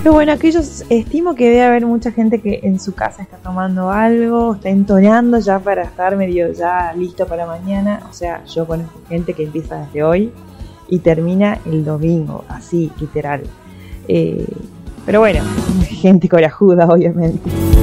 Pero bueno, aquellos, estimo que debe haber mucha gente que en su casa está tomando algo, está entonando ya para estar medio ya listo para mañana. O sea, yo conozco gente que empieza desde hoy y termina el domingo, así, literal. Pero bueno, gente corajuda, obviamente.